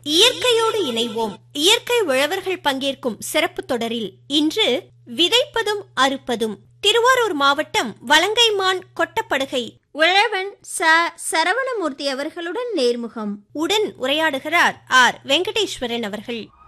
இயற்கையோடு இணைவோம். இயற்கை உழவர்கள் பங்கேற்கும் சிறப்பு தொடரில் இன்று விதைப்பதும் அறுப்பதும். திருவாரூர் மாவட்டம் வலங்கைமான் கொட்டப்படுகை உழவன் சரவணமூர்த்தி அவர்களுடன் நேர்முகம். உடன் உரையாடுகிறார் ஆர் வெங்கடேஸ்வரன் அவர்கள்.